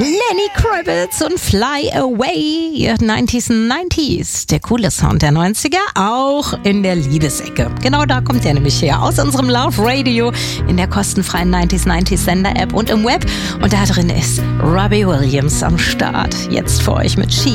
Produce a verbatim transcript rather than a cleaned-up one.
Lenny Kravitz und Fly Away, neunziger neunziger. Der coole Sound der neunziger, auch in der Liebesecke. Genau da kommt der nämlich her, aus unserem Love Radio, in der kostenfreien neunziger neunzig Sender-App und im Web. Und da drin ist Robbie Williams am Start. Jetzt für euch mit She.